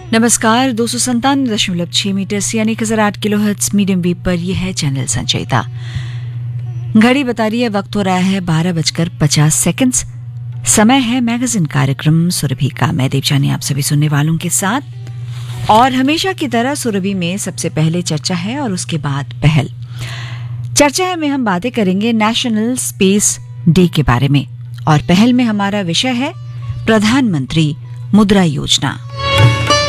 नमस्कार 297.6 मीटर यानी 1008 kilohertz medium wave पर यह है चैनल संचयिता। घड़ी बता रही है, वक्त हो रहा है 12:50। समय है मैगजीन कार्यक्रम सुरभि का। मैं देवजानी आप सभी सुनने वालों के साथ, और हमेशा की तरह सुरभि में सबसे पहले चर्चा है और उसके बाद पहल। चर्चा में हम बातें करेंगे नेशनल स्पेस डे के बारे में, और पहल में हमारा विषय है प्रधानमंत्री मुद्रा योजना।